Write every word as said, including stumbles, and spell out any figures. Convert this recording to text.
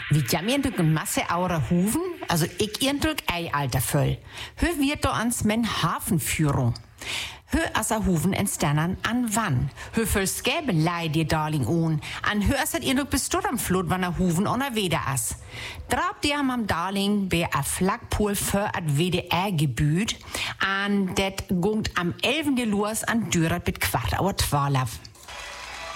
Wie jammer du een Masse aure Huven, also ich ihrendrück ei alter Föll. Hö wird do ans men Hafenführung. Hö as a Huven en Sternern an wann. Hö föll skäbe leid dir darling on. An hö as hat ihr noch bist am Flot, wann a Huven on a Weder as. Drab dir am darling be a Flagpool für at W D R gebüht. An det gungt am elften Luas an Dürer mit Quart auer Twalaf.